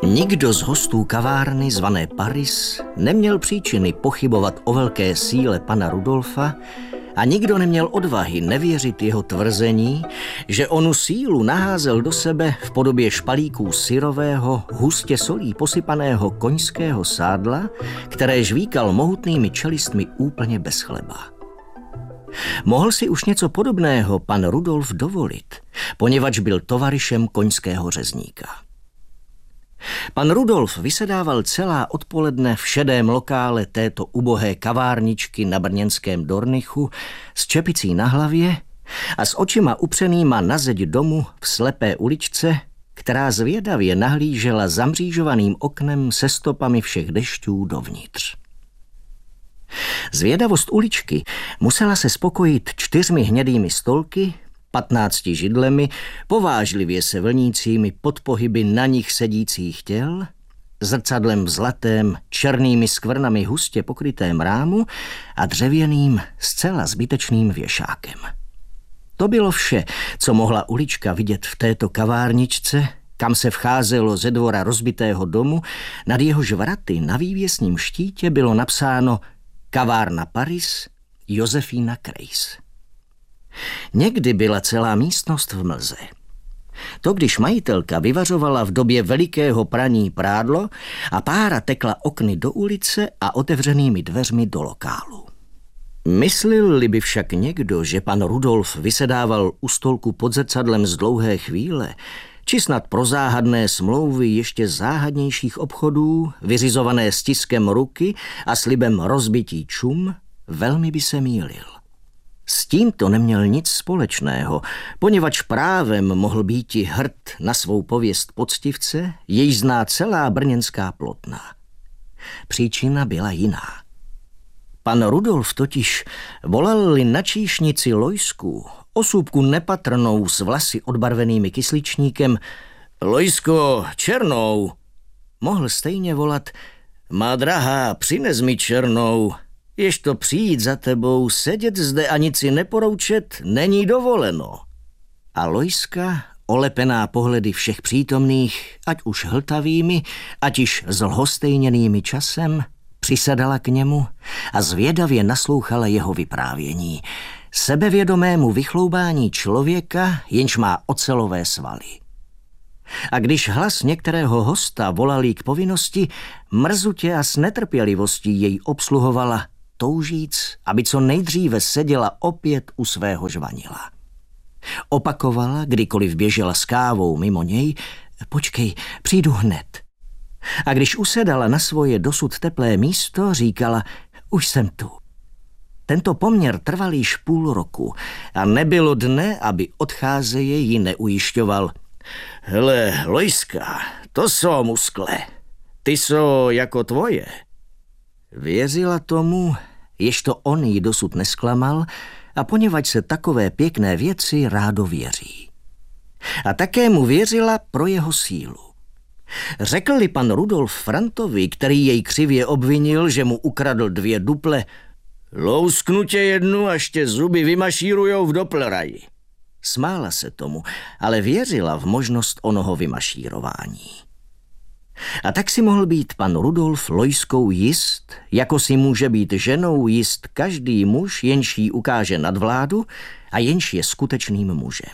Nikdo z hostů kavárny zvané Paris neměl příčiny pochybovat o velké síle pana Rudolfa a nikdo neměl odvahy nevěřit jeho tvrzení, že onu sílu naházel do sebe v podobě špalíků syrového, hustě solí posypaného koňského sádla, které žvíkal mohutnými čelistmi úplně bez chleba. Mohl si už něco podobného pan Rudolf dovolit, poněvadž byl tovaryšem koňského řezníka. Pan Rudolf vysedával celá odpoledne v šedém lokále této ubohé kavárničky na brněnském Dornichu s čepicí na hlavě a s očima upřenýma na zeď domu v slepé uličce, která zvědavě nahlížela zamřížovaným oknem se stopami všech dešťů dovnitř. Zvědavost uličky musela se spokojit 4 hnědými stolky, 15 židlemi, povážlivě se vlnícími pod pohyby na nich sedících těl, zrcadlem v zlatém, černými skvrnami hustě pokrytém rámu a dřevěným, zcela zbytečným věšákem. To bylo vše, co mohla ulička vidět v této kavárničce, kam se vcházelo ze dvora rozbitého domu, nad jehož vraty na vývěsním štítě bylo napsáno Kavárna Paris, Josefína Kreis. Někdy byla celá místnost v mlze. To, když majitelka vyvařovala v době velikého praní prádlo a pára tekla okny do ulice a otevřenými dveřmi do lokálu. Myslil-li by však někdo, že pan Rudolf vysedával u stolku pod zrcadlem z dlouhé chvíle, či snad pro záhadné smlouvy ještě záhadnějších obchodů, vyřizované stiskem ruky a slibem rozbití čum, velmi by se mýlil. S tímto neměl nic společného, poněvadž právem mohl býti hrd na svou pověst poctivce, jež zná celá brněnská plotna. Příčina byla jiná. Pan Rudolf totiž volal-li na číšnici Lojsku, osůbku nepatrnou s vlasy odbarvenými kysličníkem, Lojsko, černou, mohl stejně volat, má drahá, přines mi černou, jež to přijít za tebou, sedět zde a nic si neporoučet, není dovoleno. A Lojska, olepená pohledy všech přítomných, ať už hltavými, ať již zlhostejněnými časem, přisedala k němu a zvědavě naslouchala jeho vyprávění, sebevědomému vychloubání člověka, jenž má ocelové svaly. A když hlas některého hosta volal k povinnosti, mrzutě a s netrpělivostí jej obsluhovala, toužíc, aby co nejdříve seděla opět u svého žvanila. Opakovala, kdykoliv běžela s kávou mimo něj, počkej, přijdu hned. A když usedala na svoje dosud teplé místo, říkala, už jsem tu. Tento poměr trval již půl roku a nebylo dne, aby odcházeje ji neujišťoval. Hele, Lojska, to jsou muskle, ty jsou jako tvoje. Věřila tomu, jež to on jí dosud nesklamal, a poněvadž se takové pěkné věci rádo věří. A také mu věřila pro jeho sílu. Řekl-li pan Rudolf Frantovi, který jej křivě obvinil, že mu ukradl 2 duple, lousknu tě jednu, až tě zuby vymašírujou v doplraji. Smála se tomu, ale věřila v možnost onoho vymašírování. A tak si mohl být pan Rudolf Lojskou jist, jako si může být ženou jist každý muž, jenž jí ukáže nadvládu a jenž je skutečným mužem.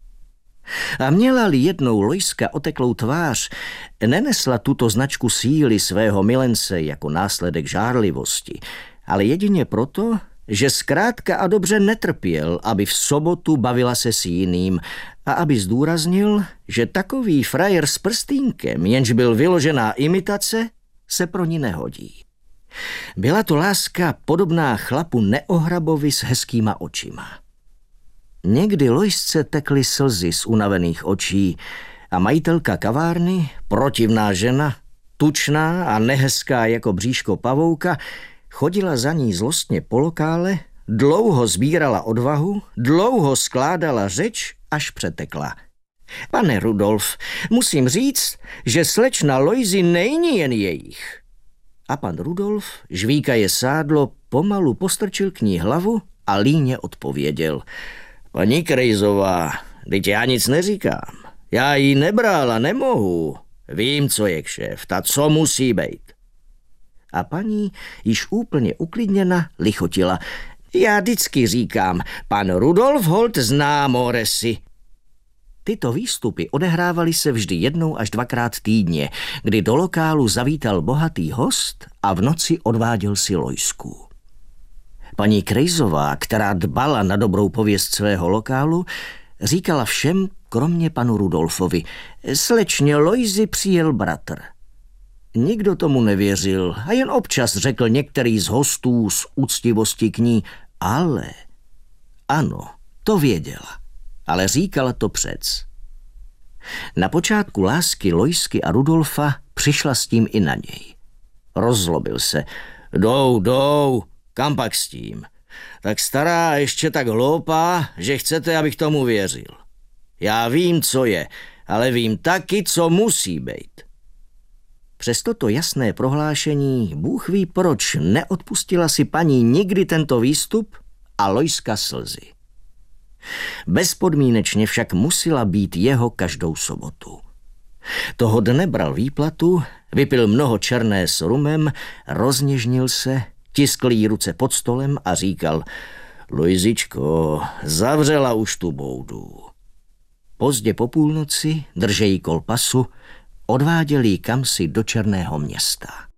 A měla-li jednou Lojska oteklou tvář, nenesla tuto značku síly svého milence jako následek žárlivosti, ale jedině proto, že zkrátka a dobře netrpěl, aby v sobotu bavila se s jiným a aby zdůraznil, že takový frajer s prstýnkem, jenž byl vyložená imitace, se pro ní nehodí. Byla to láska podobná chlapu Neohrabovi s hezkýma očima. Někdy Lojsce tekly slzy z unavených očí a majitelka kavárny, protivná žena, tučná a nehezká jako bříško pavouka, chodila za ní zlostně po lokále, dlouho sbírala odvahu, dlouho skládala řeč, až přetekla. Pane Rudolf, musím říct, že slečna Lojzy není jen jejich. A pan Rudolf, žvíkaje sádlo, pomalu postrčil k ní hlavu a líně odpověděl. Paní Krejzová, teď já nic neříkám. Já ji nebral a nemohu. Vím, co je kšeft a co musí být. A paní, již úplně uklidněna, lichotila. Já vždycky říkám, pan Rudolf Holt zná Moresy. Tyto výstupy odehrávaly se vždy 1 až 2krát týdně, kdy do lokálu zavítal bohatý host a v noci odváděl si lojsku. Paní Krejzová, která dbala na dobrou pověst svého lokálu, říkala všem, kromě panu Rudolfovi, slečně Lojzy přijel bratr. Nikdo tomu nevěřil a jen občas řekl některý z hostů z úctivosti k ní, ale ano, to věděla, ale říkala to přec. Na počátku lásky Lojsky a Rudolfa přišla s tím i na něj. Rozzlobil se. Jdou, kam pak s tím? Tak stará a ještě tak hloupá, že chcete, abych tomu věřil. Já vím, co je, ale vím taky, co musí být. Přes toto jasné prohlášení, Bůh ví proč, neodpustila si paní nikdy tento výstup a Lojska slzy. Bezpodmínečně však musela být jeho každou sobotu. Toho dne bral výplatu, vypil mnoho černé s rumem, rozněžnil se, tiskl jí ruce pod stolem a říkal: Lojzičko, zavřela už tu boudu. Pozdě po půlnoci, držejí kol pasu, odváděl jí kamsi do Černého Města.